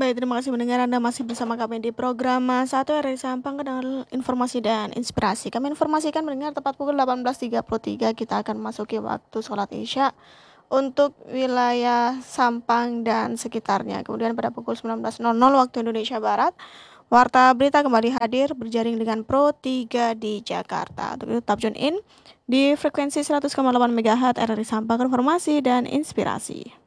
Baik, terima kasih mendengar. Anda masih bersama kami di program satu RRI Sampang, dengan informasi dan inspirasi. Kami informasikan mendengar tepat pukul 18.33 kita akan memasuki waktu sholat Isya untuk wilayah Sampang dan sekitarnya. Kemudian pada pukul 19.00 waktu Indonesia Barat, Warta Berita kembali hadir berjaring dengan Pro 3 di Jakarta. Untuk itu tetap tune in di frekuensi 100,8 MHz RRI Sampang, informasi dan inspirasi.